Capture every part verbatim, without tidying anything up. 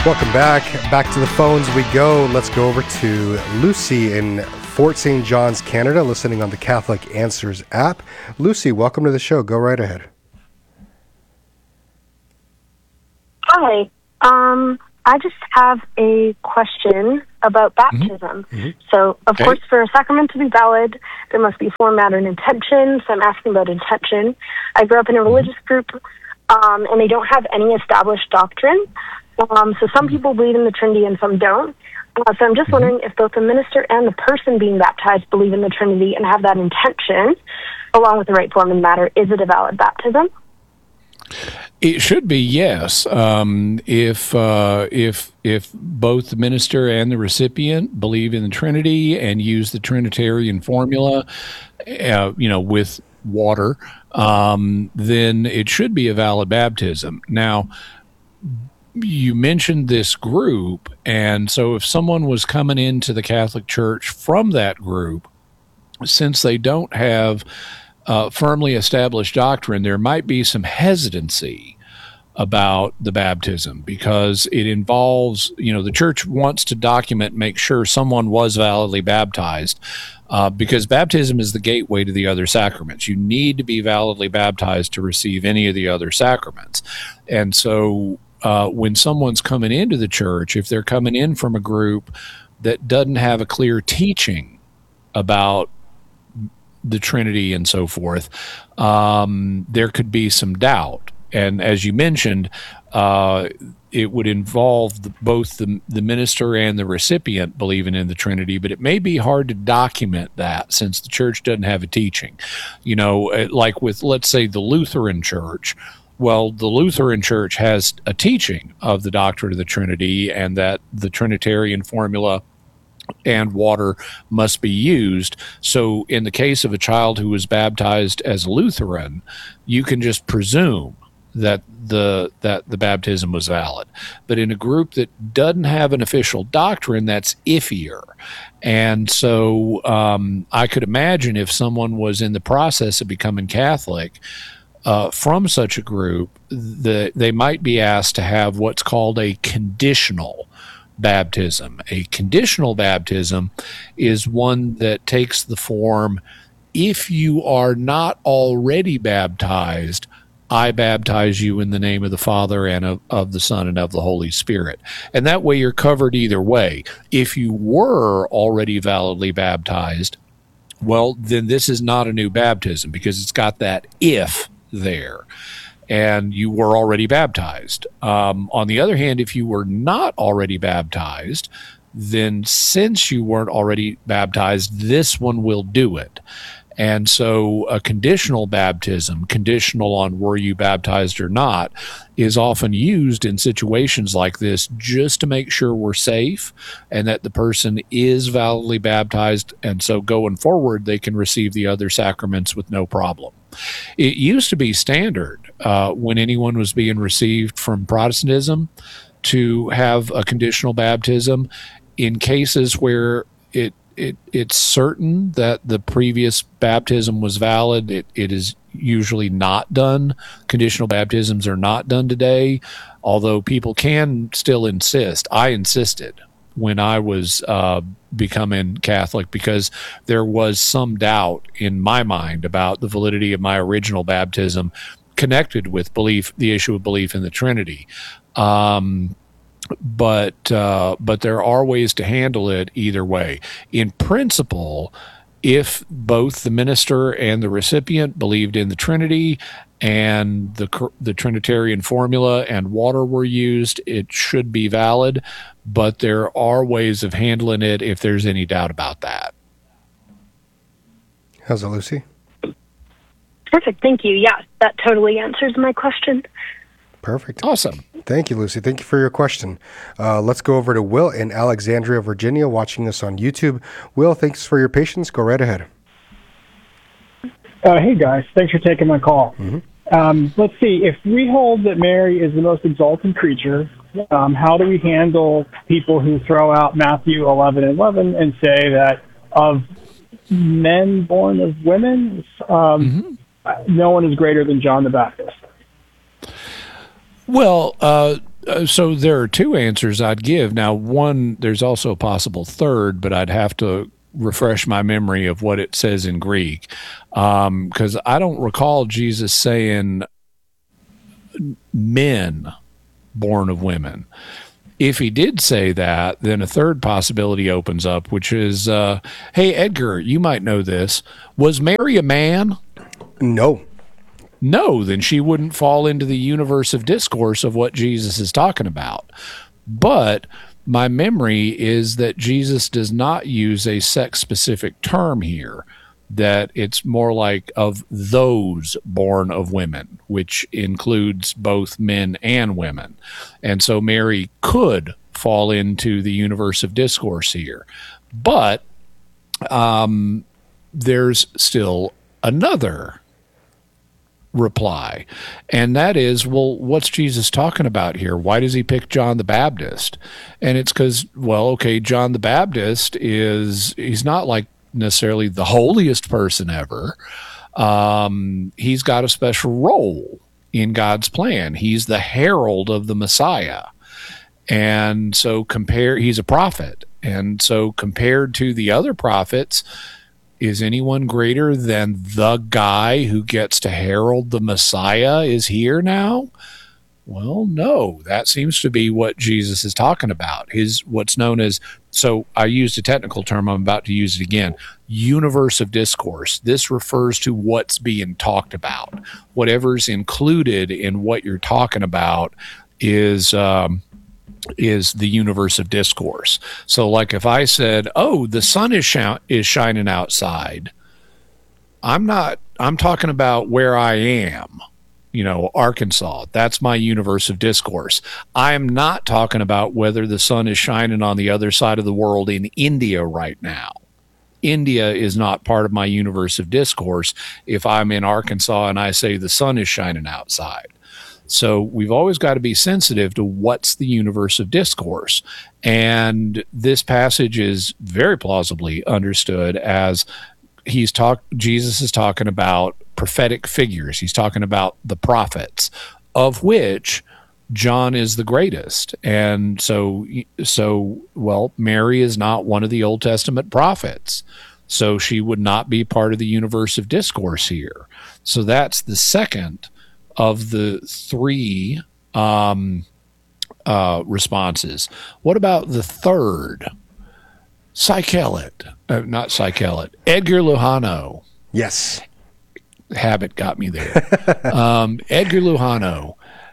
Welcome back. Back to the phones we go. Let's go over to Lucy in Fort Saint John's, Canada, listening on the Catholic Answers app. Lucy, welcome to the show. Go right ahead. Hi. Um, I just have a question about baptism. Mm-hmm. So, of okay. course, for a sacrament to be valid, there must be form, matter, and intention. So I'm asking about intention. I grew up in a religious group, um, and they don't have any established doctrine. Um, so some people believe in the Trinity and some don't. Uh, so I'm just mm-hmm. wondering if both the minister and the person being baptized believe in the Trinity and have that intention, along with the right form and matter. Is it a valid baptism? It should be, yes. Um, if uh, if if both the minister and the recipient believe in the Trinity and use the Trinitarian formula, uh, you know, with water, um, then it should be a valid baptism. Now, you mentioned this group, and so if someone was coming into the Catholic Church from that group, since they don't have uh, firmly established doctrine, there might be some hesitancy about the baptism because it involves, you know, the church wants to document, make sure someone was validly baptized, uh, because baptism is the gateway to the other sacraments. You need to be validly baptized to receive any of the other sacraments. And so Uh, when someone's coming into the church, if they're coming in from a group that doesn't have a clear teaching about the Trinity and so forth, um, there could be some doubt. And as you mentioned, uh, it would involve the, both the, the minister and the recipient believing in the Trinity, but it may be hard to document that since the church doesn't have a teaching. You know, like with, let's say, the Lutheran Church. Well, the Lutheran Church has a teaching of the doctrine of the Trinity and that the Trinitarian formula and water must be used. So in the case of a child who was baptized as a Lutheran, you can just presume that the that the baptism was valid. But in a group that doesn't have an official doctrine, that's iffier. And so um, I could imagine if someone was in the process of becoming Catholic, Uh, from such a group, the, they might be asked to have what's called a conditional baptism. A conditional baptism is one that takes the form, if you are not already baptized, I baptize you in the name of the Father and of, of the Son and of the Holy Spirit. And that way you're covered either way. If you were already validly baptized, well, then this is not a new baptism because it's got that if there, and you were already baptized. Um, on the other hand, if you were not already baptized, then since you weren't already baptized, this one will do it. And so a conditional baptism, conditional on were you baptized or not, is often used in situations like this just to make sure we're safe and that the person is validly baptized. And so going forward, they can receive the other sacraments with no problem. It used to be standard uh, when anyone was being received from Protestantism to have a conditional baptism in cases where it It, it's certain that the previous baptism was valid. It, it is usually not done. Conditional baptisms are not done today, although people can still insist. I insisted when I was uh, becoming Catholic because there was some doubt in my mind about the validity of my original baptism connected with belief, the issue of belief in the Trinity. Um, But uh, but there are ways to handle it either way. In principle, if both the minister and the recipient believed in the Trinity and the the Trinitarian formula and water were used, it should be valid. But there are ways of handling it if there's any doubt about that. How's it, Lucy? Perfect. Thank you. Yeah, that totally answers my question. Perfect. Awesome. Thank you, Lucy. Thank you for your question. Uh, let's go over to Will in Alexandria, Virginia, watching us on YouTube. Will, thanks for your patience. Go right ahead. Uh, hey, guys. Thanks for taking my call. Mm-hmm. Um, let's see. If we hold that Mary is the most exalted creature, um, how do we handle people who throw out Matthew eleven eleven and say that of men born of women, um, mm-hmm. no one is greater than John the Baptist? Well, uh, uh, so there are two answers I'd give. Now, one, there's also a possible third, but I'd have to refresh my memory of what it says in Greek, because um, I don't recall Jesus saying men born of women. If he did say that, then a third possibility opens up, which is, uh, hey, Edgar, you might know this. Was Mary a man? No. No, then she wouldn't fall into the universe of discourse of what Jesus is talking about. But my memory is that Jesus does not use a sex-specific term here, that it's more like of those born of women, which includes both men and women. And so Mary could fall into the universe of discourse here. But um, there's still another reply, and that is, well, what's Jesus talking about here? Why does he pick John the Baptist? And it's because, well, okay, John the Baptist is, he's not like necessarily the holiest person ever. Um, he's got a special role in God's plan. He's the herald of the Messiah. And so compare, he's a prophet. And so compared to the other prophets, is anyone greater than the guy who gets to herald the Messiah is here now? Well, no, that seems to be what Jesus is talking about. His what's known as, so I used a technical term, I'm about to use it again, universe of discourse. This refers to what's being talked about. Whatever's included in what you're talking about is um, is the universe of discourse. So like if I said, oh, the sun is sh- is shining outside, I'm not, I'm talking about where I am, you know, Arkansas. That's my universe of discourse. I'm not talking about whether the sun is shining on the other side of the world in India right now. India is not part of my universe of discourse if I'm in Arkansas and I say the sun is shining outside. So we've always got to be sensitive to what's the universe of discourse. And this passage is very plausibly understood as he's talk, Jesus is talking about prophetic figures. He's talking about the prophets, of which John is the greatest. And so, so, well, Mary is not one of the Old Testament prophets. So she would not be part of the universe of discourse here. So that's the second of the three um, uh, responses. What about the third? Psychelet, uh, not Psychelet, Edgar Lujano. Yes. Habit got me there. um, Edgar Lujano.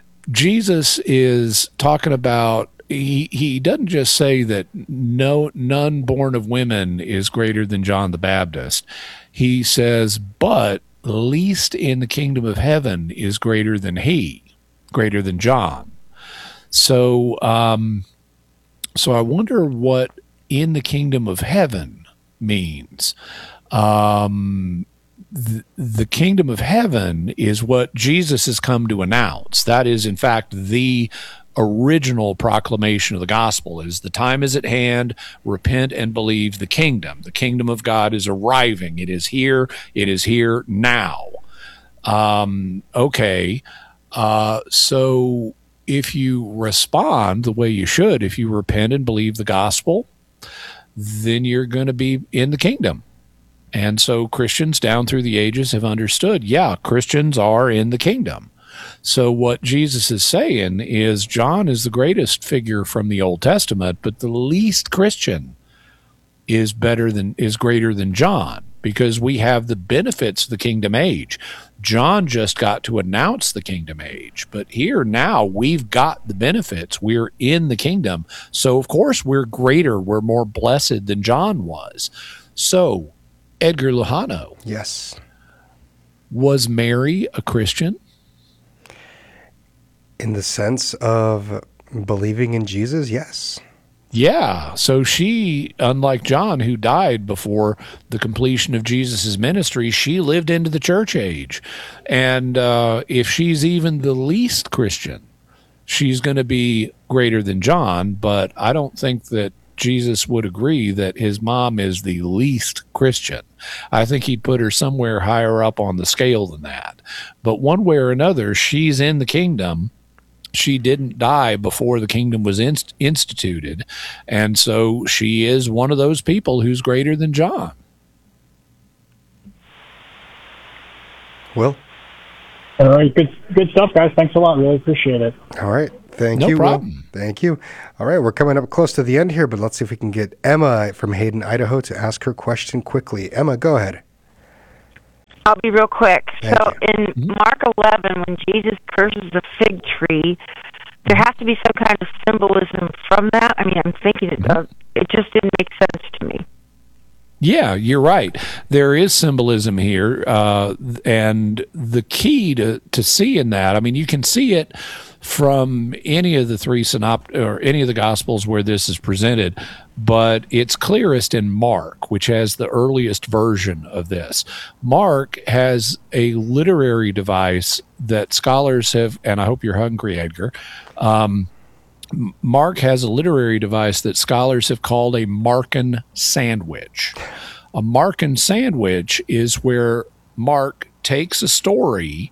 Jesus is talking about, he, he doesn't just say that no none born of women is greater than John the Baptist. He says, but least in the kingdom of heaven is greater than he, greater than John. So, um, so I wonder what in the kingdom of heaven means. Um, the, the kingdom of heaven is what Jesus has come to announce. That is, in fact, the original proclamation of the gospel is the time is at hand, repent and believe the kingdom. The kingdom of God is arriving. It is here. It is here now. Um, okay. Uh, so if you respond the way you should, if you repent and believe the gospel, then you're going to be in the kingdom. And so Christians down through the ages have understood, yeah, Christians are in the kingdom. So what Jesus is saying is John is the greatest figure from the Old Testament, but the least Christian is better than, is greater than John, because we have the benefits of the kingdom age. John just got to announce the kingdom age, but here now we've got the benefits. We're in the kingdom. So of course we're greater, we're more blessed than John was. So Edgar Lujano. Yes. Was Mary a Christian? In the sense of believing in Jesus, yes. Yeah. So she, unlike John, who died before the completion of Jesus' ministry, she lived into the church age. And uh, if she's even the least Christian, she's going to be greater than John. But I don't think that Jesus would agree that his mom is the least Christian. I think he'd put her somewhere higher up on the scale than that. But one way or another, she's in the kingdom. she didn't die before the kingdom was inst- instituted. And so she is one of those people who's greater than John. Will? All right, good good stuff, guys. Thanks a lot. Really appreciate it. All right. Thank no you. problem. Will. Thank you. All right, we're coming up close to the end here, but let's see if we can get Emma from Hayden, Idaho, to ask her question quickly. Emma, go ahead. I'll be real quick. Thank so you. in Mm-hmm. Mark eleven, when Jesus curses the fig tree, there has to be some kind of symbolism from that. I mean, I'm thinking it does. It just didn't make sense to me. Yeah, you're right. There is symbolism here, uh, and the key to, to seeing that, I mean, you can see it from any of the three synopt or any of the Gospels where this is presented, but it's clearest in Mark, which has the earliest version of this. Mark has a literary device that scholars have, and I hope you're hungry, Edgar. Um, Mark has a literary device that scholars have called a Markan sandwich. A Markan sandwich is where Mark takes a story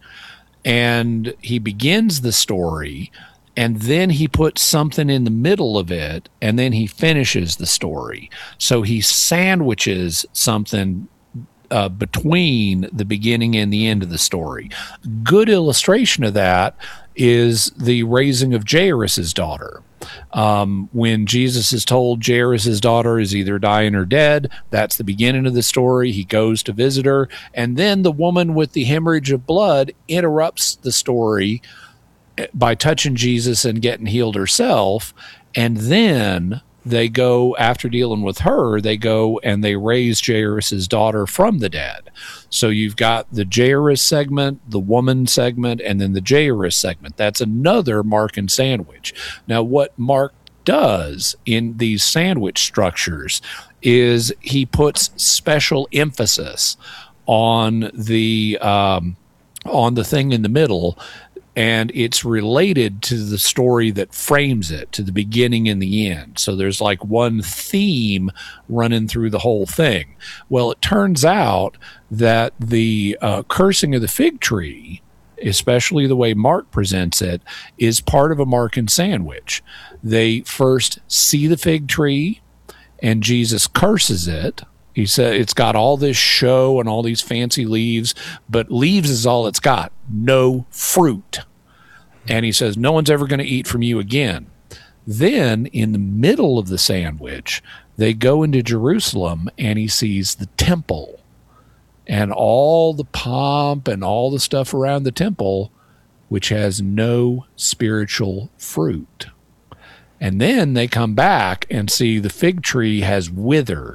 and he begins the story, and then he puts something in the middle of it, and then he finishes the story. So he sandwiches something uh, between the beginning and the end of the story. Good illustration of that is the raising of Jairus' daughter. Um, when Jesus is told Jairus' daughter is either dying or dead, that's the beginning of the story. He goes to visit her, and then the woman with the hemorrhage of blood interrupts the story by touching Jesus and getting healed herself. And then they go, after dealing with her, they go and they raise Jairus' daughter from the dead. So you've got the Jairus segment, the woman segment, and then the Jairus segment. That's another Markan sandwich. Now, what Mark does in these sandwich structures is he puts special emphasis on the um, on the thing in the middle, and it's related to the story that frames it, to the beginning and the end. So there's like one theme running through the whole thing. Well, it turns out that the uh, cursing of the fig tree, especially the way Mark presents it, is part of a Markan sandwich. They first see the fig tree, and Jesus curses it. He said it's got all this show and all these fancy leaves, but leaves is all it's got. No fruit. And he says, no one's ever going to eat from you again. Then in the middle of the sandwich, they go into Jerusalem, and he sees the temple and all the pomp and all the stuff around the temple, which has no spiritual fruit. And then they come back and see the fig tree has withered.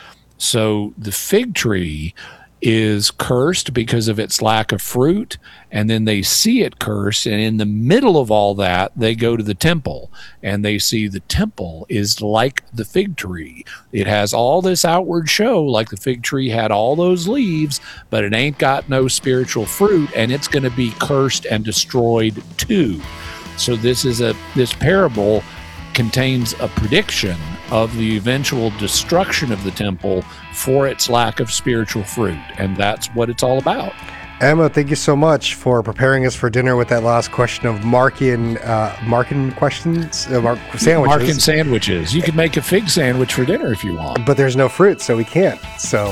So the fig tree is cursed because of its lack of fruit, and then they see it cursed, and in the middle of all that, they go to the temple, and they see the temple is like the fig tree. It has all this outward show, like the fig tree had all those leaves, but it ain't got no spiritual fruit, and it's going to be cursed and destroyed too. So this is a this parable contains a prediction of the eventual destruction of the temple for its lack of spiritual fruit, and that's what it's all about. Emma, thank you so much for preparing us for dinner with that last question of Markan, uh, Markan questions, uh, Mark sandwiches. Markan sandwiches. You could make a fig sandwich for dinner if you want. But there's no fruit, so we can't. So,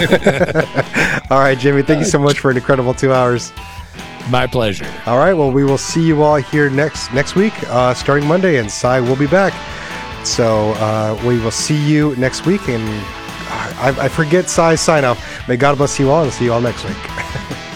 all right, Jimmy, thank you so much for an incredible two hours. My pleasure. All right, well, we will see you all here next next week, uh, starting Monday, and Cy will be back. So uh, we will see you next week, and uh, I, I forget Cy's sign off. May God bless you all, and see you all next week.